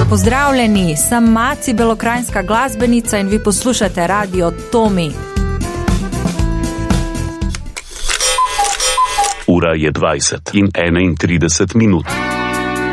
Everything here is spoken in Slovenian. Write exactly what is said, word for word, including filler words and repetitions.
Pozdravljeni, sem Maci, belokranjska glasbenica in vi poslušate Radio Tomi. Ura je dvajset in enaintrideset minut.